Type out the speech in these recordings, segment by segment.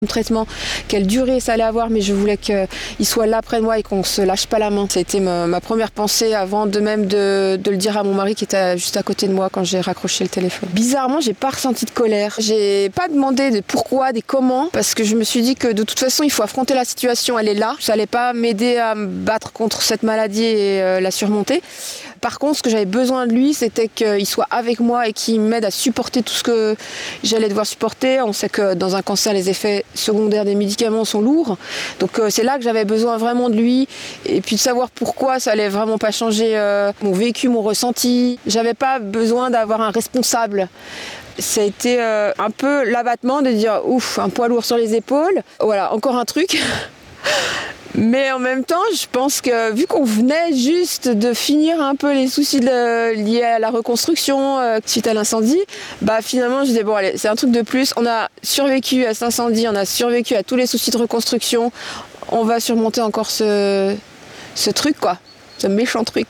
le traitement, quelle durée ça allait avoir, mais je voulais qu'il soit là près de moi et qu'on ne se lâche pas la main. Ça a été ma première pensée avant de même de le dire à mon mari qui était juste à côté de moi quand j'ai raccroché le téléphone. Bizarrement, j'ai pas ressenti de colère. J'ai pas demandé de pourquoi, des comment, parce que je me suis dit que de toute façon, il faut affronter la situation, elle est là. Ça allait pas m'aider à me battre contre cette maladie et la surmonter. Par contre, ce que j'avais besoin de lui, c'était qu'il soit avec moi et qu'il m'aide à supporter tout ce que j'allais devoir supporter. On sait que dans un cancer, les effets secondaires des médicaments sont lourds. Donc c'est là que j'avais besoin vraiment de lui. Et puis de savoir pourquoi ça allait vraiment pas changer mon vécu, mon ressenti. J'avais pas besoin d'avoir un responsable. Ça a été un peu l'abattement de dire ouf, un poids lourd sur les épaules. Voilà, encore un truc. Mais en même temps, je pense que vu qu'on venait juste de finir un peu les soucis liés à la reconstruction suite à l'incendie, finalement je disais bon allez, c'est un truc de plus, on a survécu à cet incendie, on a survécu à tous les soucis de reconstruction, on va surmonter encore ce truc quoi, ce méchant truc.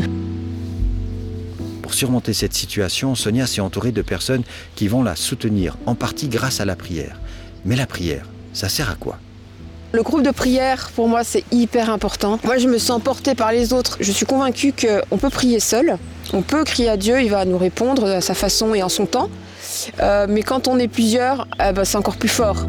Pour surmonter cette situation, Sonia s'est entourée de personnes qui vont la soutenir, en partie grâce à la prière. Mais la prière, ça sert à quoi ? Le groupe de prière, pour moi, c'est hyper important. Moi, je me sens portée par les autres. Je suis convaincue qu'on peut prier seul. On peut crier à Dieu, il va nous répondre à sa façon et en son temps. Mais quand on est plusieurs, c'est encore plus fort.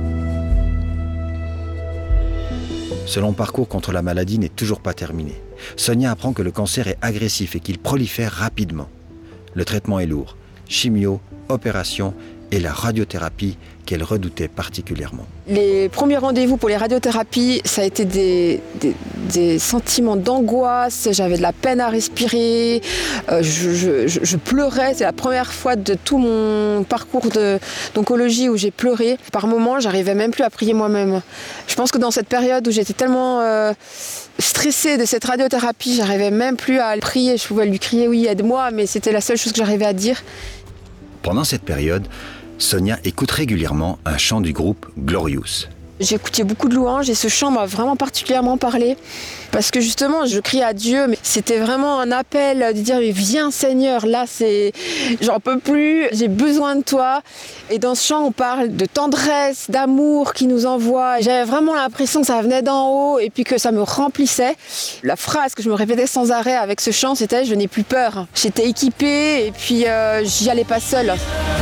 Son parcours contre la maladie n'est toujours pas terminé. Sonia apprend que le cancer est agressif et qu'il prolifère rapidement. Le traitement est lourd. Chimio, opération et la radiothérapie qu'elle redoutait particulièrement. Les premiers rendez-vous pour les radiothérapies, ça a été des sentiments d'angoisse, j'avais de la peine à respirer, je pleurais, c'est la première fois de tout mon parcours d'oncologie où j'ai pleuré. Par moments, j'arrivais même plus à prier moi-même. Je pense que dans cette période où j'étais tellement stressée de cette radiothérapie, j'arrivais même plus à prier, je pouvais lui crier oui, aide-moi, mais c'était la seule chose que j'arrivais à dire. Pendant cette période, Sonia écoute régulièrement un chant du groupe Glorious. J'écoutais beaucoup de louanges et ce chant m'a vraiment particulièrement parlé parce que justement je criais à Dieu, mais c'était vraiment un appel de dire mais viens Seigneur, là j'en peux plus, j'ai besoin de toi. Et dans ce chant on parle de tendresse, d'amour qui nous envoie. J'avais vraiment l'impression que ça venait d'en haut et puis que ça me remplissait. La phrase que je me répétais sans arrêt avec ce chant c'était je n'ai plus peur. J'étais équipée et puis j'y allais pas seule.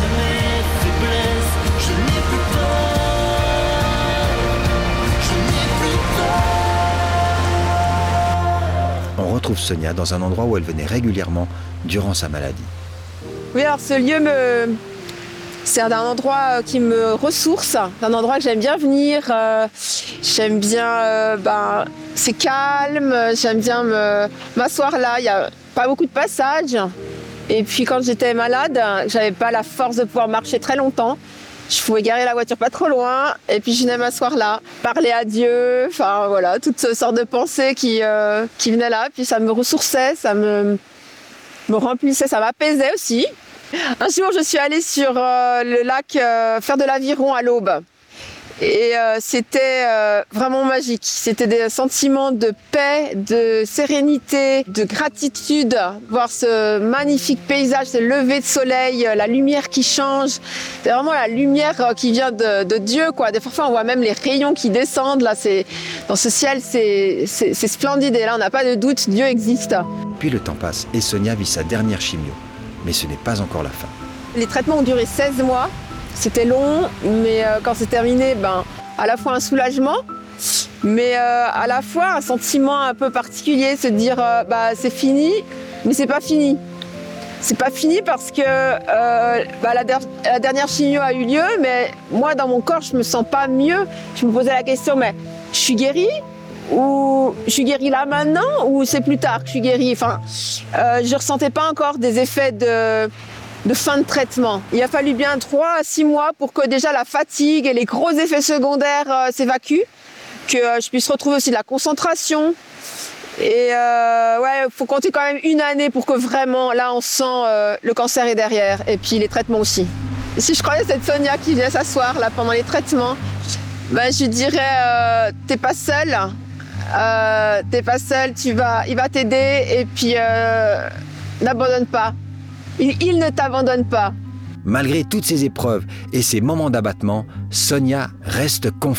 On retrouve Sonia dans un endroit où elle venait régulièrement durant sa maladie. Oui, alors ce lieu c'est un endroit qui me ressource, un endroit que j'aime bien venir. J'aime bien, c'est calme, j'aime bien m'asseoir là. Il n'y a pas beaucoup de passages. Et puis quand j'étais malade, j'avais pas la force de pouvoir marcher très longtemps. Je pouvais garer la voiture pas trop loin et puis je venais m'asseoir là, parler à Dieu, enfin voilà, toutes sortes de pensées qui venaient là. Puis ça me ressourçait, ça me remplissait, ça m'apaisait aussi. Un jour, je suis allée sur le lac faire de l'aviron à l'aube. Et c'était vraiment magique. C'était des sentiments de paix, de sérénité, de gratitude. Voir ce magnifique paysage, ce lever de soleil, la lumière qui change. C'est vraiment la lumière qui vient de Dieu, quoi. Des fois, on voit même les rayons qui descendent. Là, dans ce ciel, c'est splendide. Et là, on n'a pas de doute, Dieu existe. Puis le temps passe et Sonia vit sa dernière chimio. Mais ce n'est pas encore la fin. Les traitements ont duré 16 mois. C'était long, mais quand c'est terminé, à la fois un soulagement, mais à la fois un sentiment un peu particulier, se dire c'est fini, mais c'est pas fini. C'est pas fini parce que la dernière chimio a eu lieu, mais moi dans mon corps je me sens pas mieux. Je me posais la question, mais je suis guérie ou je suis guérie là maintenant ou c'est plus tard que je suis guérie. Enfin, je ressentais pas encore des effets de fin de traitement. Il a fallu bien 3 à 6 mois pour que déjà la fatigue et les gros effets secondaires s'évacuent, que je puisse retrouver aussi de la concentration. Et faut compter quand même 1 année pour que vraiment, là, on sent le cancer est derrière. Et puis les traitements aussi. Et si je croyais cette Sonia qui vient s'asseoir là pendant les traitements, je dirais t'es pas seule. T'es pas seule, il va t'aider et puis n'abandonne pas. Il ne t'abandonne pas. Malgré toutes ces épreuves et ces moments d'abattement, Sonia reste confiante.